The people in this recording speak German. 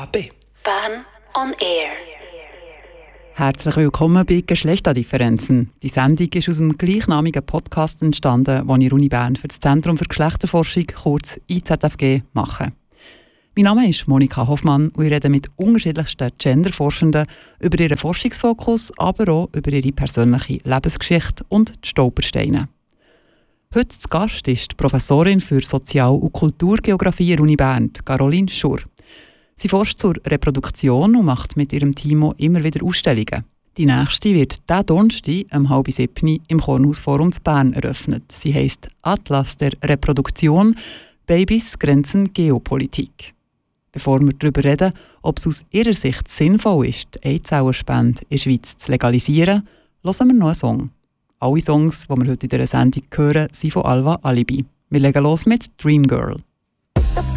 DAB. Bern on Air. Herzlich willkommen bei Geschlechterdifferenzen. Die Sendung ist aus dem gleichnamigen Podcast entstanden, den ich Uni Bern für das Zentrum für Geschlechterforschung, kurz IZFG, mache. Mein Name ist Monika Hoffmann und ich rede mit unterschiedlichsten Genderforschenden über ihren Forschungsfokus, aber auch über ihre persönliche Lebensgeschichte und die Stolpersteine. Heute zu Gast ist die Professorin für Sozial- und Kulturgeografie der Uni Bern, Caroline Schurr. Sie forscht zur Reproduktion und macht mit ihrem Team auch immer wieder Ausstellungen. Die nächste wird diesen Donnerstag um 6:30 im Kornhausforum zu Bern eröffnet. Sie heisst «Atlas der Reproduktion – Babys, Grenzen, Geopolitik». Bevor wir darüber reden, ob es aus ihrer Sicht sinnvoll ist, die Eizellenspende in der Schweiz zu legalisieren, hören wir noch einen Song. Alle Songs, die wir heute in dieser Sendung hören, sind von Alva Alibi. Wir legen los mit «Dream Girl».